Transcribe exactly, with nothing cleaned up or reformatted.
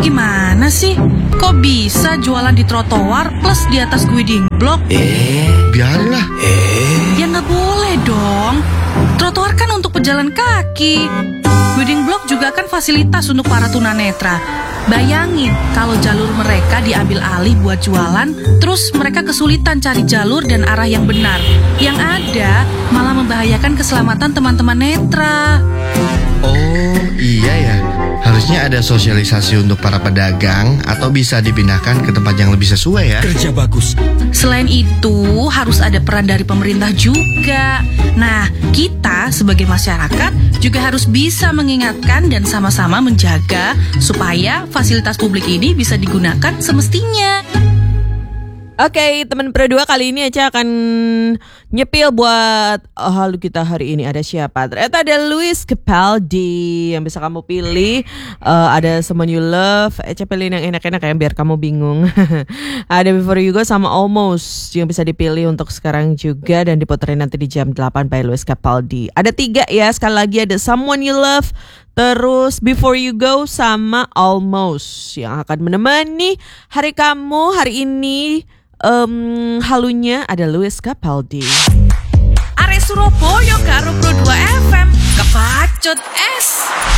gimana sih? Kok bisa jualan di trotoar plus di atas guiding block? Eh, biarinlah. Eh, Ya nggak boleh dong. Trotoar kan untuk pejalan kaki. Guiding block juga kan fasilitas untuk para tunanetra. Bayangin kalau jalur mereka diambil alih buat jualan, terus mereka kesulitan cari jalur dan arah yang benar. Yang ada malah membahayakan keselamatan teman-teman netra. Oh iya ya, harusnya ada sosialisasi untuk para pedagang atau bisa dipindahkan ke tempat yang lebih sesuai ya. kerja bagus. Selain itu, harus ada peran dari pemerintah juga. Nah, kita sebagai masyarakat juga harus bisa mengingatkan dan sama-sama menjaga supaya fasilitas publik ini bisa digunakan semestinya. Oke, teman Pro dua kali ini Eca akan nyepil buat oh, halu kita hari ini. Ada siapa? Ternyata ada Lewis Capaldi yang bisa kamu pilih. Uh, ada Someone You Love. Eca pilih yang enak-enak ya biar kamu bingung. Ada Before You Go sama Almost yang bisa dipilih untuk sekarang juga dan diputerin nanti di jam delapan by Lewis Capaldi. Ada tiga ya, sekali lagi ada Someone You Love, terus Before You Go sama Almost yang akan menemani hari kamu hari ini. Um, halunya ada Lewis Capaldi. Are Surabaya karo Pro dua F M kepacut es.